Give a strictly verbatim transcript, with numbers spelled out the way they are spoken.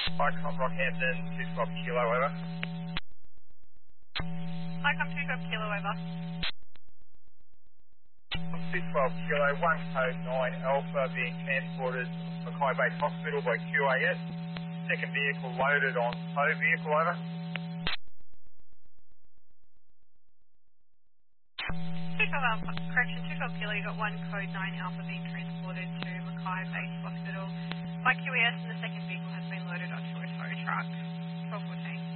Hi, come Rockhampton, two twelve kilo over. Hi, come two twelve kilo over. two twelve kilo, one code nine Alpha being transported to Mackay Base Hospital by Q A S. Second vehicle loaded on tow vehicle over. two twelve Alpha, correction, two twelve kilo, you got one code nine Alpha being transported to Mackay Base Hospital by Q A S, and the second vehicle has been loaded onto a tow truck. twelve fourteen.